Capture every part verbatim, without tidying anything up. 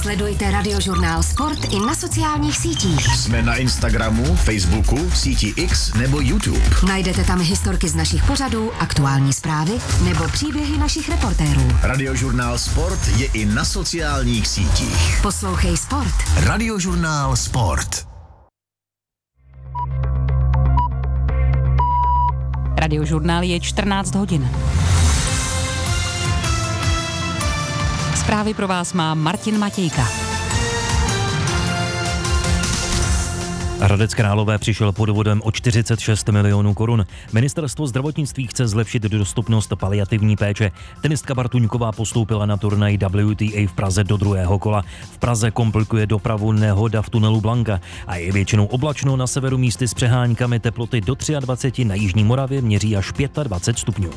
Sledujte Radiožurnál Sport i na sociálních sítích. Jsme na Instagramu, Facebooku, síti X nebo YouTube. Najdete tam historky z našich pořadů, aktuální zprávy nebo příběhy našich reportérů. Radiožurnál Sport je i na sociálních sítích. Poslouchej Sport. Radiožurnál Sport. Radiožurnál je čtrnáct hodin. Zprávy pro vás má Martin Matějka. Hradec Králové přišel podvodem o čtyřicet šest milionů korun. Ministerstvo zdravotnictví chce zlepšit dostupnost paliativní péče. Tenistka Bartuňková postoupila na turnaj W T A v Praze do druhého kola. V Praze komplikuje dopravu nehoda v tunelu Blanka a je většinou oblačno, na severu místy s přeháňkami, teploty do dvacet tři, na jižní Moravě měří až dvacet pět stupňů.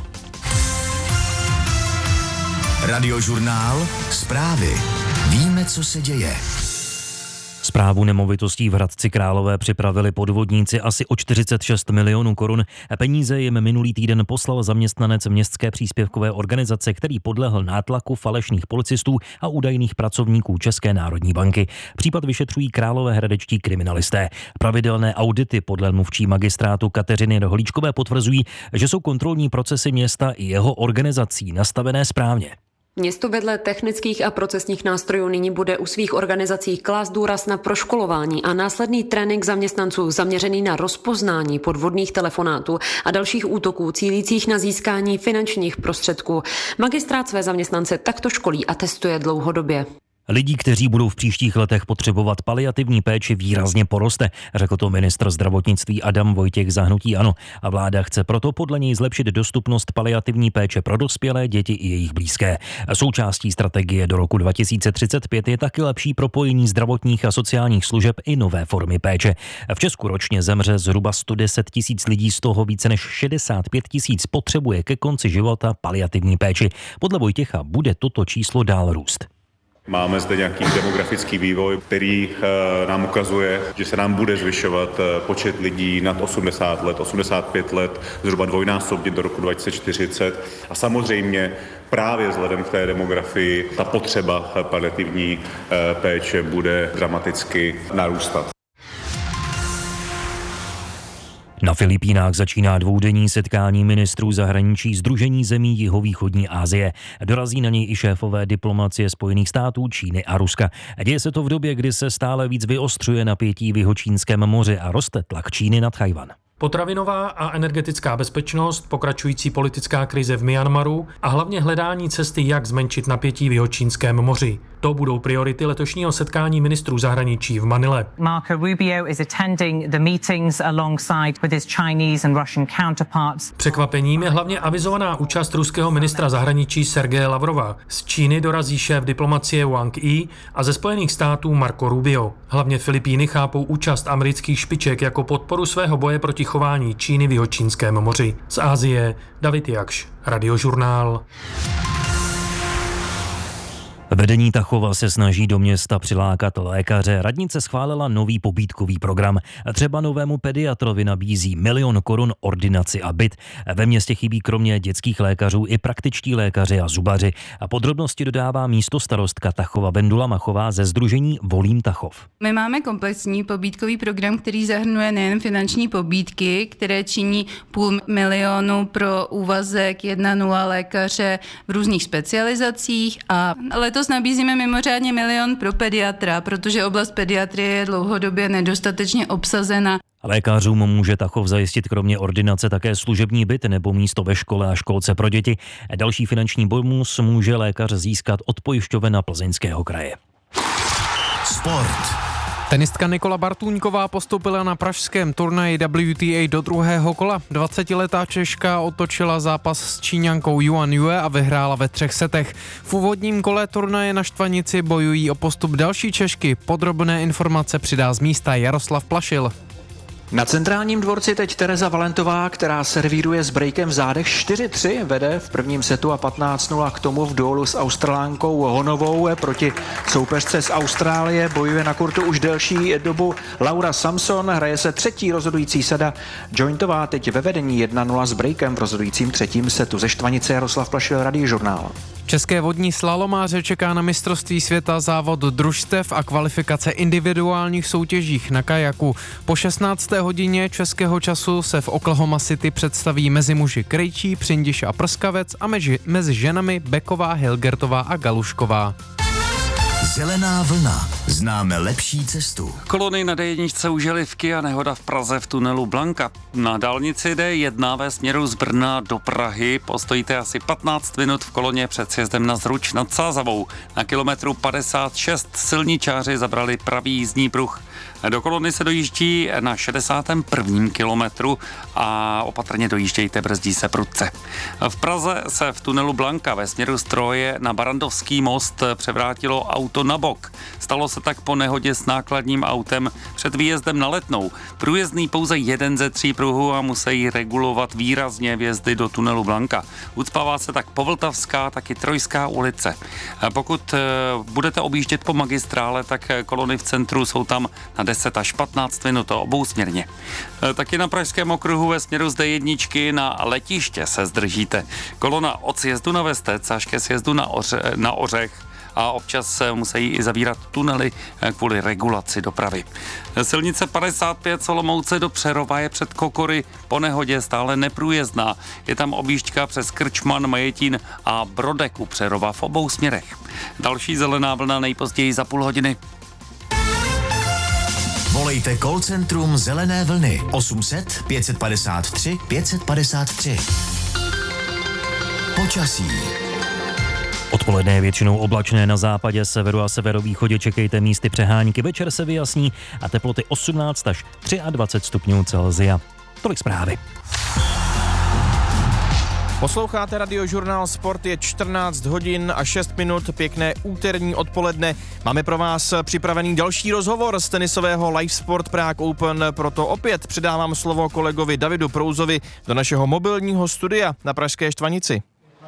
Radiožurnál Zprávy. Víme, co se děje. Správu nemovitostí v Hradci Králové připravili podvodníci asi o čtyřicet šest milionů korun. Peníze jim minulý týden poslal zaměstnanec městské příspěvkové organizace, který podlehl nátlaku falešných policistů a údajných pracovníků České národní banky. Případ vyšetřují královéhradečtí kriminalisté. Pravidelné audity podle mluvčí magistrátu Kateřiny Rohlíčkové potvrzují, že jsou kontrolní procesy města i jeho organizací nastavené správně. Město vedle technických a procesních nástrojů nyní bude u svých organizací klást důraz na proškolování a následný trénink zaměstnanců zaměřený na rozpoznání podvodných telefonátů a dalších útoků cílících na získání finančních prostředků. Magistrát své zaměstnance takto školí a testuje dlouhodobě. Lidí, kteří budou v příštích letech potřebovat paliativní péči, výrazně poroste, řekl to ministr zdravotnictví Adam Vojtěch za hnutí ANO. A vláda chce proto podle něj zlepšit dostupnost paliativní péče pro dospělé, děti i jejich blízké. Součástí strategie do roku dva tisíce třicet pět je taky lepší propojení zdravotních a sociálních služeb i nové formy péče. V Česku ročně zemře zhruba sto deset tisíc lidí, z toho více než šedesát pět tisíc potřebuje ke konci života paliativní péči. Podle Vojtěcha bude toto číslo dál růst. Máme zde nějaký demografický vývoj, který nám ukazuje, že se nám bude zvyšovat počet lidí nad osmdesát let, osmdesát pět let, zhruba dvojnásobně do roku dva tisíce čtyřicet. A samozřejmě právě vzhledem k té demografii ta potřeba paliativní péče bude dramaticky narůstat. Na Filipínách začíná dvoudenní setkání ministrů zahraničí Sdružení zemí jihovýchodní Asie. Dorazí na něj i šéfové diplomacie Spojených států, Číny a Ruska. Děje se to v době, kdy se stále víc vyostřuje napětí v Jihočínském moři a roste tlak Číny nad Tchaj-wan. Potravinová a energetická bezpečnost, pokračující politická krize v Myanmaru a hlavně hledání cesty, jak zmenšit napětí v Jihočínském moři. To budou priority letošního setkání ministrů zahraničí v Manile. Marco Rubio is attending the meetings alongside with his Chinese and Russian counterparts. Překvapením je hlavně avizovaná účast ruského ministra zahraničí Sergeje Lavrova. Z Číny dorazí šéf diplomacie Wang Yi a ze Spojených států Marco Rubio. Hlavně Filipíny chápou účast amerických špiček jako podporu svého boje proti chování Číny v Jihočínském moři. Z Asie David Jakš, Radiožurnál. Vedení Tachova se snaží do města přilákat lékaře. Radnice schválila nový pobídkový program. Třeba novému pediatrovi nabízí milion korun ordinaci a byt. Ve městě chybí kromě dětských lékařů i praktičtí lékaři a zubaři. A podrobnosti dodává místostarostka Tachova Vendula Machová ze sdružení Volím Tachov. My máme komplexní pobídkový program, který zahrnuje nejen finanční pobídky, které činí půl milionu pro úvazek jedna nula lékaře v různých specializacích, a letos nabízíme mimořádně milion pro pediatra, protože oblast pediatrie je dlouhodobě nedostatečně obsazena. Lékařům může Tachov zajistit kromě ordinace také služební byt nebo místo ve škole a školce pro děti. Další finanční bonus může lékař získat od pojišťoven Plzeňského kraje. Sport. Tenistka Nikola Bartuňková postoupila na pražském turnaji W T A do druhého kola. dvacetiletá Češka otočila zápas s Číňankou Yuan Yue a vyhrála ve třech setech. V úvodním kole turnaje na Štvanici bojují o postup další Češky. Podrobné informace přidá z místa Jaroslav Plašil. Na centrálním dvorci teď Tereza Valentová, která servíruje s breakem v zádech čtyři tři, vede v prvním setu a patnáct nula k tomu v duelu s Australánkou Honovou. Proti soupeřce z Austrálie bojuje na kurtu už delší dobu Laura Samson, hraje se třetí rozhodující sada. Jointová teď ve vedení jedna nula s breakem v rozhodujícím třetím setu. Ze Štvanice Jaroslav Plašil, Radiožurnál. České vodní slalomáře čeká na mistrovství světa závod družstev a kvalifikace individuálních soutěžích na kajaku. Po šestnácté hodině českého času se v Oklahoma City představí mezi muži Krejčí, Přindiš a Prskavec a mezi, mezi ženami Beková, Hilgertová a Galušková. Zelená vlna. Známe lepší cestu. Kolony na D jedna užily v Kia, nehoda v Praze v tunelu Blanka. Na dálnici D jedna ve směru z Brna do Prahy postojíte asi patnáct minut v koloně před sjezdem na Zruč nad Sázavou. Na kilometru padesát šest silničáři zabrali pravý jízdní pruh. Do kolony se dojíždí na šedesátém prvním kilometru a opatrně dojíždějte, brzdí se prudce. V Praze se v tunelu Blanka ve směru z Troje na Barandovský most převrátilo auto na bok. Stalo se tak po nehodě s nákladním autem před výjezdem na Letnou. Průjezdný pouze jeden ze tří pruhů a musí regulovat výrazně vjezdy do tunelu Blanka. Ucpává se tak Povltavská, tak i Trojská ulice. Pokud budete objíždět po magistrále, tak kolony v centru jsou tam na deset až patnáct minut obousměrně. Taky na Pražském okruhu ve směru z D jedna na letiště se zdržíte. Kolona od sjezdu na Vestec až ke sjezdu na, Oře, na Ořech a občas se musí i zavírat tunely kvůli regulaci dopravy. Silnice padesát pět Olomouce do Přerova je před Kokory po nehodě stále neprůjezdná. Je tam objížďka přes Krčman, Majetín a Brodek u Přerova v obou směrech. Další zelená vlna nejpozději za půl hodiny. Volejte call centrum Zelené vlny osm set pět padesát tři pět padesát tři. Počasí. Odpoledne je většinou oblačné, na západě, severu a severovýchodě čekejte místy přehánky, večer se vyjasní a teploty osmnáct až dvacet tři stupňů Celsia. Tolik zprávy. Posloucháte radiožurnál Sport, je čtrnáct hodin a šest minut, pěkné úterní odpoledne. Máme pro vás připravený další rozhovor z tenisového Live Sport Prague Open, proto opět předávám slovo kolegovi Davidu Prouzovi do našeho mobilního studia na Pražské Štvanici.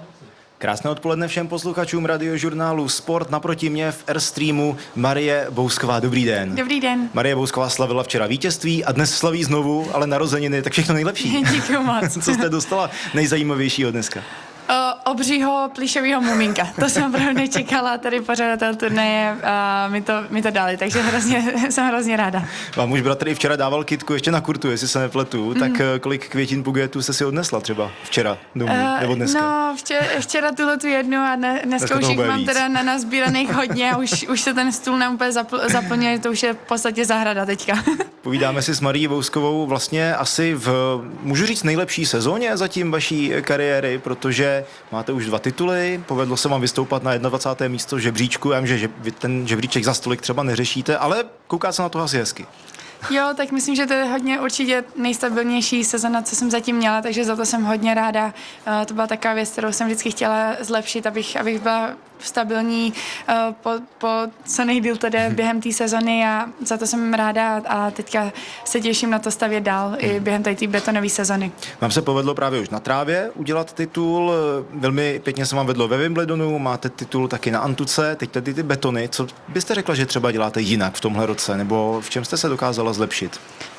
Krásné odpoledne všem posluchačům radiožurnálu Sport. Naproti mě v Airstreamu Marie Bousková. Dobrý den. Dobrý den. Marie Bousková slavila včera vítězství a dnes slaví znovu, ale narozeniny, tak všechno nejlepší. Děkuji moc. Co jste dostala nejzajímavějšího dneska? O, obřího plišového muminka. To jsem opravdu nečekala, tady pořadatel turnaje a mi to, mi to dali, takže hrozně, jsem hrozně ráda. Vám už bratr i včera dával kytku ještě na kurtu, jestli se nepletu, mm. tak kolik květin bugetů jste si odnesla třeba včera domů, uh, nebo dneska? No, včera, včera tuhle tu jednu a dne, dneska už jich mám víc. Teda na nazbíraných hodně a už, už se ten stůl nám úplně zapl, zaplňuje, to už je v podstatě zahrada teďka. Povídáme si s Marií Bouskovou vlastně asi v, můžu říct, nejlepší sezóně zatím vaší kariéry, protože máte už dva tituly, povedlo se vám vystoupat na dvacátém prvním místo v žebříčku, já vím, že ten žebříček za stolik třeba neřešíte, ale kouká se na to asi hezky. Jo, tak myslím, že to je hodně určitě nejstabilnější sezona, co jsem zatím měla, takže za to jsem hodně ráda. Uh, to byla taková věc, kterou jsem vždycky chtěla zlepšit, abych, abych byla stabilní uh, po, po co nejdýl tedy během té sezony a za to jsem ráda a teďka se těším na to stavět dál i během té betonové sezony. Vám se povedlo právě už na trávě udělat titul, velmi pěkně se vám vedlo ve Wimbledonu, máte titul taky na antuce, teď tady ty betony, co byste řekla, že třeba děláte jinak v tomhle roce, nebo v čem jste se dokázala zlepšit?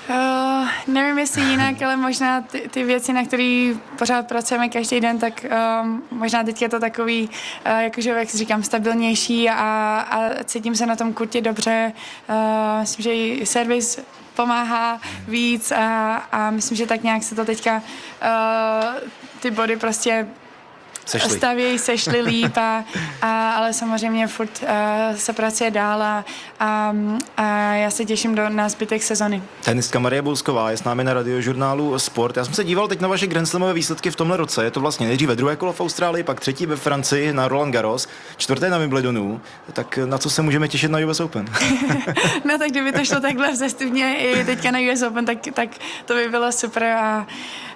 Uh, nevím, jestli jinak, ale možná ty, ty věci, na které pořád pracujeme každý den, tak um, možná teď je to takový, uh, jakože, jak si říkám, stabilnější a, a cítím se na tom kurtě dobře. Uh, myslím, že i servis pomáhá víc a, a myslím, že tak nějak se to teďka uh, ty body prostě Sešli. stavějí, sešli líp, a, a, ale samozřejmě furt uh, se pracuje dál a, a, a já se těším do, na zbytek sezony. Tenistka Marie Bousková je s námi na radiožurnálu Sport. Já jsem se díval teď na vaše Grand Slamové výsledky v tomhle roce. Je to vlastně nejdříve druhé kolo v Austrálii, pak třetí ve Francii na Roland Garros, čtvrté na Wimbledonu. Tak na co se můžeme těšit na U S Open? No tak kdyby to šlo takhle vzestupně i teďka na U S Open, tak, tak to by bylo super a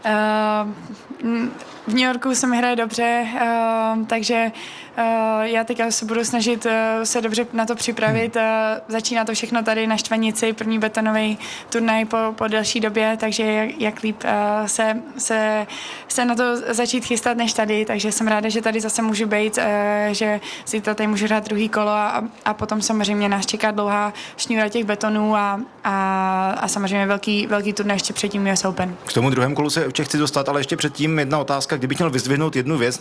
uh, v New Yorku se mi hraje dobře, uh, takže uh, já teďka se budu snažit uh, se dobře na to připravit. Uh, začíná to všechno tady na Štvanici, první betonový turnaj po, po delší době, takže jak, jak líp uh, se, se, se na to začít chystat než tady, takže jsem ráda, že tady zase můžu být, uh, že si to tady můžu hrát druhý kolo a, a potom samozřejmě nás čeká dlouhá šňůra těch betonů a, a, a samozřejmě velký, velký turnaj ještě předtím U S Open. K tomu druhému kolu se určitě chci dostat, ale ještě předtím jedna otázka. Kdybych měl vyzdvihnout jednu věc na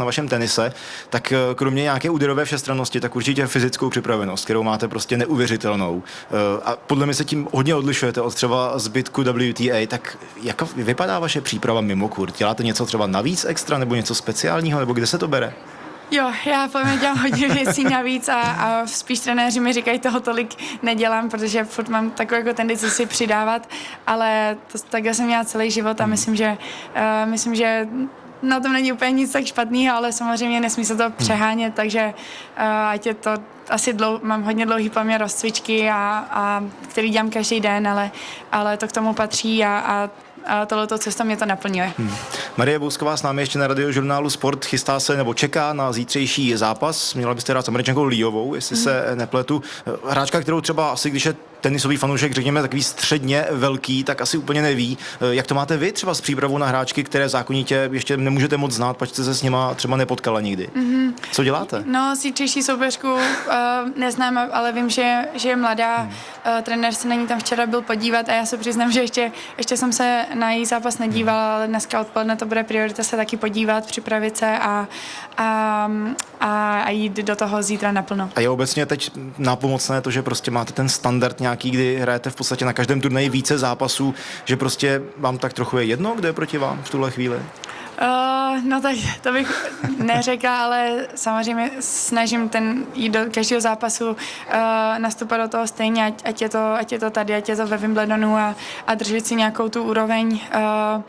na vašem tenise, tak kromě nějaké úderové všestrannosti, tak určitě fyzickou připravenost, kterou máte prostě neuvěřitelnou. A podle mě se tím hodně odlišujete od třeba zbytku W T A, tak jak vypadá vaše příprava mimo kurt? Děláte něco třeba navíc extra, nebo něco speciálního, nebo kde se to bere? Jo, já po mě dělám hodně věcí navíc a, a spíš trenéři mi říkají, toho tolik nedělám, protože furt mám takovou jako tendenci si přidávat, ale to, takhle jsem měla celý život a myslím, že, uh, myslím, že na tom není úplně nic tak špatného, ale samozřejmě nesmí se to přehánět, takže uh, ať je to asi dlou, mám hodně dlouhý poměr rozcvičky, a, a, který dělám každý den, ale, ale to k tomu patří a, a a tohleto cesta mě to naplňuje. Hmm. Marie Bousková s námi ještě na radiožurnálu Sport, chystá se nebo čeká na zítřejší zápas. Měla byste hrát s Američankou Liovou, jestli hmm. se nepletu. Hráčka, kterou třeba asi, když je tenisový fanoušek, řekněme, takový středně velký, tak asi úplně neví. Jak to máte vy třeba s přípravou na hráčky, které zákonitě ještě nemůžete moc znát, pač jste se s nima třeba nepotkala nikdy? Mm-hmm. Co děláte? No, zítřejší soupeřku uh, neznám, ale vím, že, že je mladá. Hmm. Uh, trenér se na ní tam včera byl podívat a já se přiznám, že ještě, ještě jsem se na její zápas nedívala, ale dneska odpoledne to bude priorita se taky podívat, připravit se a, a, a, a jít do toho zítra naplno. A je obecně teď nápomocné to, že prostě máte ten standard nějaký, kdy hrajete v podstatě na každém turnaji více zápasů, že prostě vám tak trochu je jedno, kdo je proti vám v tuhle chvíli? Uh, no tak to bych neřekla, ale samozřejmě snažím ten jít do každého zápasu, uh, nastupovat do toho stejně, ať, ať, je to, ať je to tady, ať je to ve Wimbledonu a, a držet si nějakou tu úroveň uh,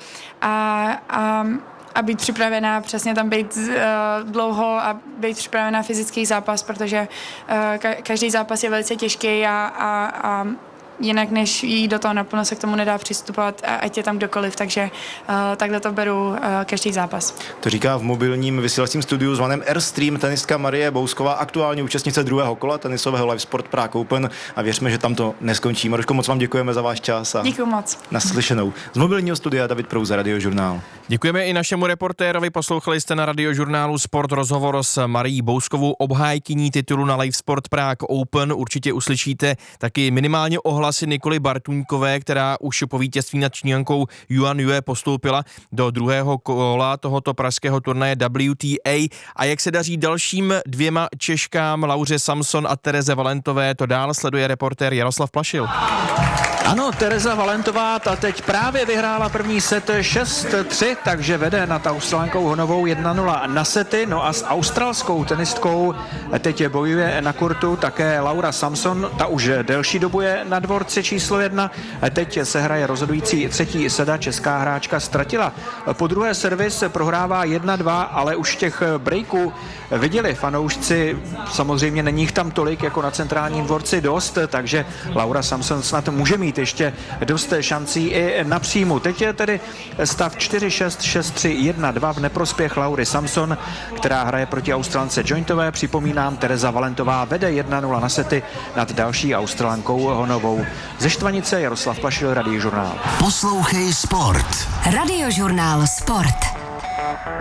a, a a být připravená, přesně tam být uh, dlouho a být připravená na fyzický zápas, protože uh, ka- každý zápas je velice těžký a, a, a jinak než jít do toho naplno se k tomu nedá přistupovat, ať je tam kdokoliv, takže uh, takhle to beru uh, každý zápas. To říká v mobilním vysílacím studiu zvaném Airstream tenistka Marie Bousková, aktuální účastnice druhého kola tenisového Live Sport Prague Open a věřme, že tam to neskončí. Maruško, moc vám děkujeme za váš čas a děkuju moc. Naslyšenou. Z mobilního studia David Prouza, Radiožurnál. Děkujeme i našemu reportérovi, poslouchali jste na Radiožurnálu Sport rozhovor s Marií Bouskovou, obhájkyní titulu na Live Sport Prague Open. Určitě uslyšíte taky minimálně ohlasy Nikoly Bartuňkové, která už po vítězství nad Číňankou Yuan Yue postoupila do druhého kola tohoto pražského turnaje W T A. A jak se daří dalším dvěma Češkám, Lauře Samson a Tereze Valentové, to dál sleduje reportér Jaroslav Plašil. Ano, Tereza Valentová ta teď právě vyhrála první set šest tři, takže vede nad Australankou Honovou jedna nula na sety, no a s australskou tenistkou teď bojuje na kurtu také Laura Samson, ta už delší dobu je na dvorci číslo jedna, teď se hraje rozhodující třetí seda, česká hráčka ztratila po druhé servis, prohrává jedna dva, ale už těch breaků viděli fanoušci, samozřejmě není jich tam tolik jako na centrálním dvorci dost, takže Laura Samson snad může mít ještě dost šancí i na příjmu. Teď je tedy stav čtyři šest, šest tři, jedna dva v neprospěch Laury Samson, která hraje proti Australance Jointové. Připomínám, Tereza Valentová vede jedna nula na sety nad další Australankou Honovou. Ze Štvanice Jaroslav Plašil, Radiožurnál. Poslouchej Sport. Radiožurnál Sport.